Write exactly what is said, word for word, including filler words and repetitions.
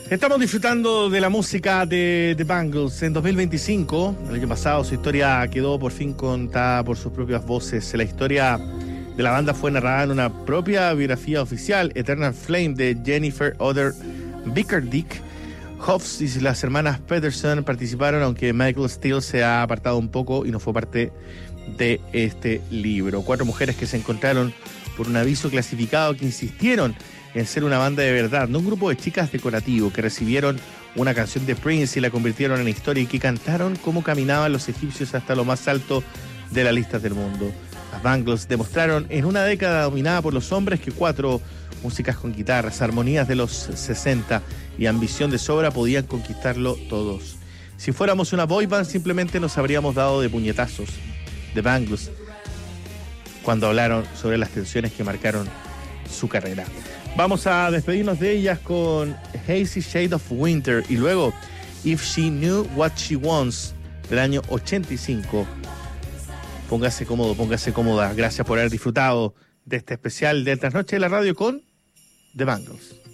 Estamos disfrutando de la música de The Bangles. En dos mil veinticinco, el año pasado, su historia quedó por fin contada por sus propias voces. La historia de la banda fue narrada en una propia biografía oficial, Eternal Flame, de Jennifer Oder Bickerdijk. Hoffs y las hermanas Peterson participaron, aunque Michael Steele se ha apartado un poco y no fue parte de este libro. Cuatro mujeres que se encontraron por un aviso clasificado que insistieron en ser una banda de verdad, no un grupo de chicas decorativo que recibieron una canción de Prince y la convirtieron en historia y que cantaron cómo caminaban los egipcios hasta lo más alto de las listas del mundo. Las Bangles demostraron en una década dominada por los hombres que cuatro músicas con guitarras, armonías de los sesenta y ambición de sobra podían conquistarlo todos. Si fuéramos una boy band simplemente nos habríamos dado de puñetazos. The Bangles, cuando hablaron sobre las tensiones que marcaron su carrera. Vamos a despedirnos de ellas con Hazy Shade of Winter y luego If She Knew What She Wants del año ochenta y cinco. Póngase cómodo, póngase cómoda. Gracias por haber disfrutado de este especial de Trasnoche de la Radio con The Bangles.